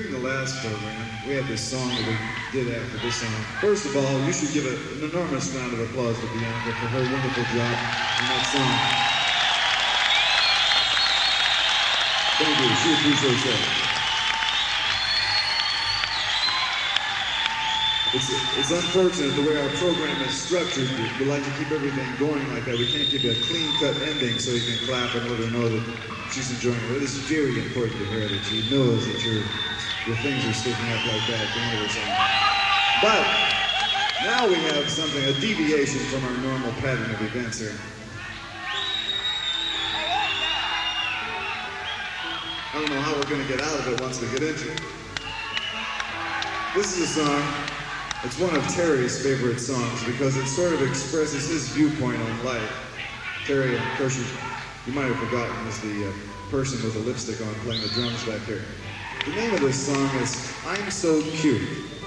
During the last program, we had this song that we did after this song. First of all, you should give an enormous round of applause to Bianca for her wonderful job in that song. Thank you. She appreciates that. It's unfortunate the way our program is structured. We like to keep everything going like that. We can't give you a clean-cut ending so you can clap and let her know that she's enjoying it. It is very important to her that she knows that your things are sticking up like that at the end of her song. But now we have something, a deviation from our normal pattern of events here. I don't know how we're going to get out of it once we get into it. This is a song. It's one of Terry's favorite songs because it sort of expresses his viewpoint on life. Terry, of course, you might have forgotten, is the person with the lipstick on playing the drums back there. The name of this song is I'm So Cute.